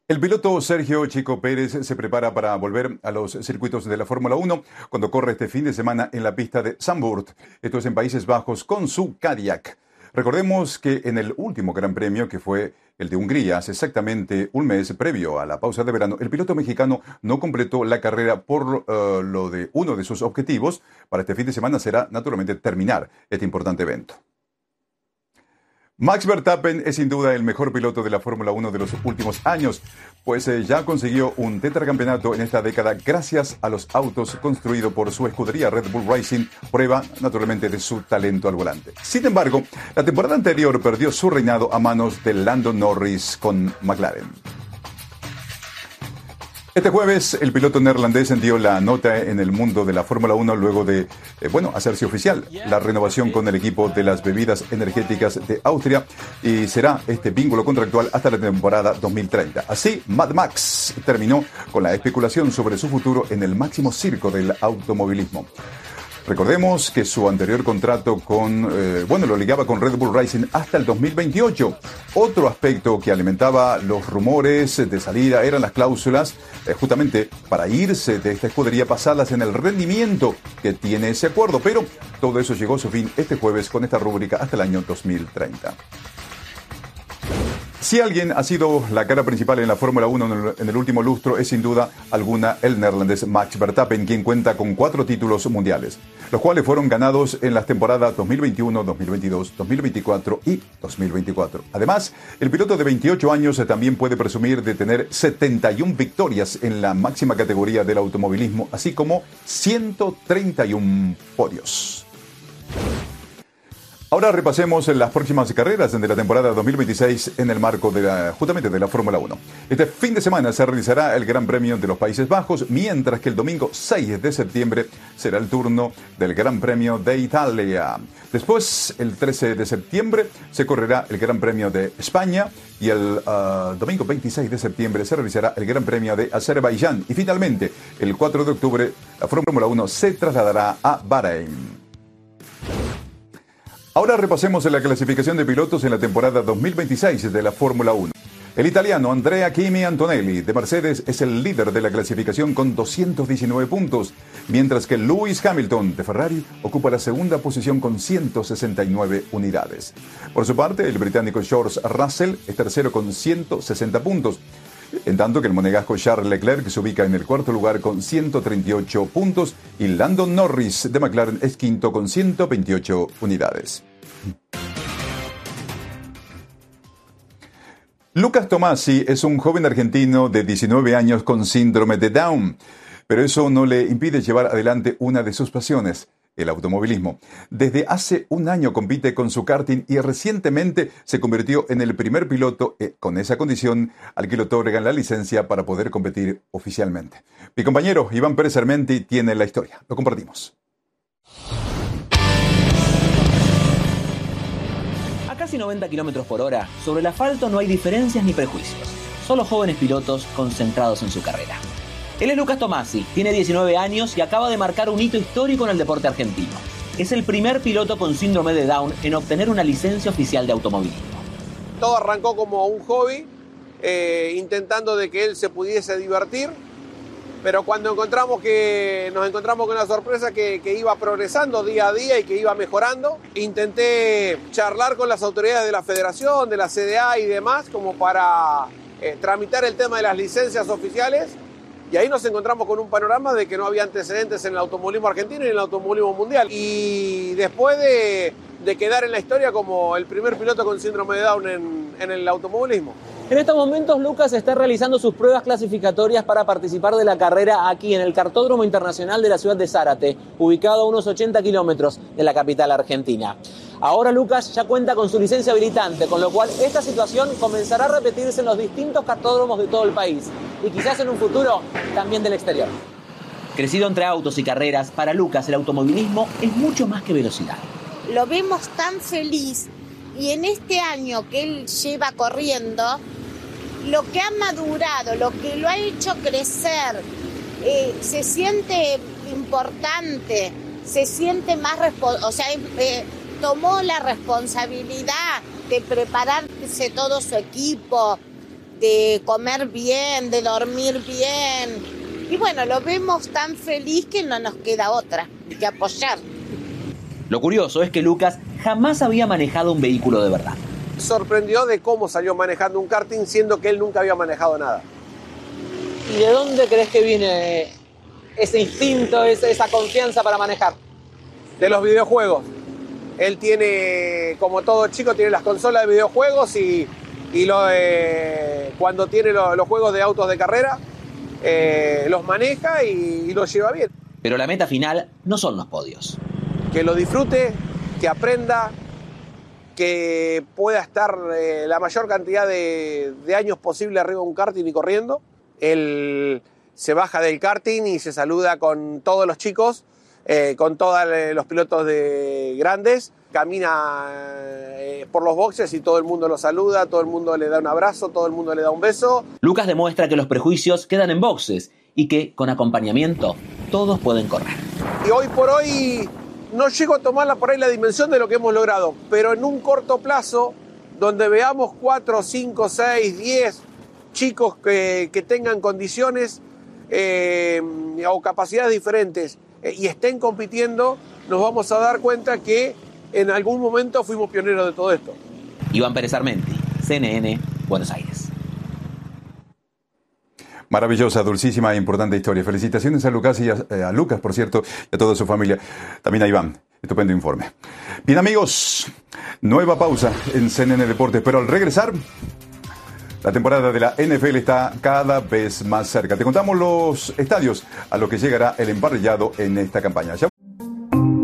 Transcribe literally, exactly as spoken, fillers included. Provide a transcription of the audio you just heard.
El piloto Sergio Checo Pérez se prepara para volver a los circuitos de la Fórmula uno cuando corre este fin de semana en la pista de Zandvoort. Esto es en Países Bajos con su Cadillac. Recordemos que en el último Gran Premio, que fue el de Hungría, hace exactamente un mes previo a la pausa de verano, el piloto mexicano no completó la carrera por uh, lo de uno de sus objetivos. Para este fin de semana será, naturalmente, terminar este importante evento. Max Verstappen es sin duda el mejor piloto de la Fórmula uno de los últimos años, pues eh, ya consiguió un tetracampeonato en esta década gracias a los autos construidos por su escudería Red Bull Racing, prueba naturalmente de su talento al volante. Sin embargo, la temporada anterior perdió su reinado a manos de Lando Norris con McLaren. Este jueves, el piloto neerlandés dio la nota en el mundo de la Fórmula uno luego de, eh, bueno, hacerse oficial la renovación con el equipo de las bebidas energéticas de Austria y será este vínculo contractual hasta la temporada dos mil treinta. Así, Mad Max terminó con la especulación sobre su futuro en el máximo circo del automovilismo. Recordemos que su anterior contrato con, eh, bueno, lo ligaba con Red Bull Racing hasta el dos mil veintiocho. Otro aspecto que alimentaba los rumores de salida eran las cláusulas, eh, justamente para irse de esta escudería basadas en el rendimiento que tiene ese acuerdo. Pero todo eso llegó a su fin este jueves con esta rúbrica hasta el año dos mil treinta. Si alguien ha sido la cara principal en la Fórmula uno en el último lustro, es sin duda alguna el neerlandés Max Verstappen, quien cuenta con cuatro títulos mundiales, los cuales fueron ganados en las temporadas dos mil veintiuno, dos mil veintidós, dos mil veinticuatro y dos mil veinticuatro. Además, el piloto de veintiocho años también puede presumir de tener setenta y una victorias en la máxima categoría del automovilismo, así como ciento treinta y uno podios. Ahora repasemos las próximas carreras de la temporada dos mil veintiséis en el marco de la, justamente de la Fórmula uno. Este fin de semana se realizará el Gran Premio de los Países Bajos, mientras que el domingo seis de septiembre será el turno del Gran Premio de Italia. Después, el trece de septiembre, se correrá el Gran Premio de España y el uh, domingo veintiséis de septiembre se realizará el Gran Premio de Azerbaiyán. Y finalmente, el cuatro de octubre, la Fórmula uno se trasladará a Bahrein. Ahora repasemos la clasificación de pilotos en la temporada dos mil veintiséis de la Fórmula uno. El italiano Andrea Kimi Antonelli de Mercedes es el líder de la clasificación con doscientos diecinueve puntos, mientras que Lewis Hamilton de Ferrari ocupa la segunda posición con ciento sesenta y nueve unidades. Por su parte, el británico George Russell es tercero con ciento sesenta puntos, en tanto que el monegasco Charles Leclerc se ubica en el cuarto lugar con ciento treinta y ocho puntos y Lando Norris de McLaren es quinto con ciento veintiocho unidades. Lucas Tomasi es un joven argentino de diecinueve años con síndrome de Down, pero eso no le impide llevar adelante una de sus pasiones, el automovilismo. Desde hace un año compite con su karting y recientemente se convirtió en el primer piloto eh, con esa condición al que le otorgan la licencia para poder competir oficialmente. Mi compañero Iván Pérez Armenti tiene la historia. Lo compartimos. A casi noventa kilómetros por hora, sobre el asfalto no hay diferencias ni prejuicios. Solo jóvenes pilotos concentrados en su carrera. Él es Lucas Tomasi, tiene diecinueve años y acaba de marcar un hito histórico en el deporte argentino. Es el primer piloto con síndrome de Down en obtener una licencia oficial de automovilismo. Todo arrancó como un hobby, eh, intentando de que él se pudiese divertir, pero cuando encontramos que, nos encontramos con una sorpresa que, que iba progresando día a día y que iba mejorando, intenté charlar con las autoridades de la federación, de la C D A y demás, como para eh, tramitar el tema de las licencias oficiales. Y ahí nos encontramos con un panorama de que no había antecedentes en el automovilismo argentino y en el automovilismo mundial. Y después de, de quedar en la historia como el primer piloto con síndrome de Down en, en el automovilismo. En estos momentos Lucas está realizando sus pruebas clasificatorias para participar de la carrera aquí en el Kartódromo Internacional de la ciudad de Zárate, ubicado a unos ochenta kilómetros de la capital argentina. Ahora Lucas ya cuenta con su licencia habilitante, con lo cual esta situación comenzará a repetirse en los distintos kartódromos de todo el país y quizás en un futuro también del exterior. Crecido entre autos y carreras, para Lucas el automovilismo es mucho más que velocidad. Lo vemos tan feliz y en este año que él lleva corriendo, lo que ha madurado, lo que lo ha hecho crecer, eh, se siente importante, se siente más responsable, o sea, eh, tomó la responsabilidad de prepararse todo su equipo, de comer bien, de dormir bien. Y bueno, lo vemos tan feliz que no nos queda otra que apoyar. Lo curioso es que Lucas jamás había manejado un vehículo de verdad. Sorprendió de cómo salió manejando un karting siendo que él nunca había manejado nada. ¿Y de dónde crees que viene ese instinto, esa confianza para manejar? De los videojuegos. Él tiene, como todo chico, tiene las consolas de videojuegos y, y lo, eh, cuando tiene lo, los juegos de autos de carrera, eh, los maneja y, y los lleva bien. Pero la meta final no son los podios. Que lo disfrute, que aprenda, que pueda estar eh, la mayor cantidad de, de años posible arriba de un karting y corriendo. Él se baja del karting y se saluda con todos los chicos, eh, con todos los pilotos de grandes. Camina eh, por los boxes y todo el mundo lo saluda, todo el mundo le da un abrazo, todo el mundo le da un beso. Lucas demuestra que los prejuicios quedan en boxes y que, con acompañamiento, todos pueden correr. Y hoy por hoy no llego a tomarla por ahí la dimensión de lo que hemos logrado, pero en un corto plazo, donde veamos cuatro, cinco, seis, diez chicos que, que tengan condiciones eh, o capacidades diferentes eh, y estén compitiendo, nos vamos a dar cuenta que en algún momento fuimos pioneros de todo esto. Iván Pérez Armenti, C N N, Buenos Aires. Maravillosa, dulcísima e importante historia. Felicitaciones a Lucas y a, eh, a Lucas, por cierto, y a toda su familia. También a Iván. Estupendo informe. Bien, amigos, nueva pausa en C N N Deportes, pero al regresar, la temporada de la N F L está cada vez más cerca. Te contamos los estadios a los que llegará el emparrillado en esta campaña. Ya